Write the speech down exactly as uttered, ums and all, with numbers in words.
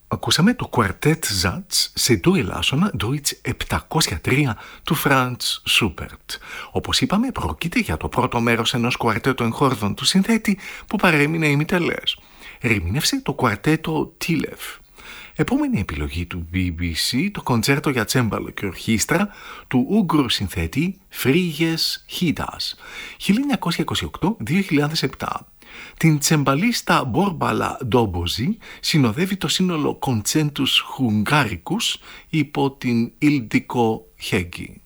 Ακούσαμε το Quartet Satz σε ντου ελάσσονα Deutsch επτακόσια τρία του Franz Schubert. Όπως είπαμε, πρόκειται για το πρώτο μέρος ενός κουαρτέτο εγχόρδων του συνθέτη που παρέμεινε ημιτελές. Ερμήνευσε το κουαρτέτο Τίλεφ. Επόμενη επιλογή του μπι μπι σι, το κοντσέρτο για τσέμπαλο και ορχήστρα του Ούγγρου συνθέτη Φρίγες Χίτας, χίλια εννιακόσια είκοσι οκτώ με δύο χιλιάδες επτά. Την τσεμπαλίστα Μπόρμπαλα Ντόμποζη συνοδεύει το σύνολο Concertus Hungaricus υπό την Ildiko Hegyi.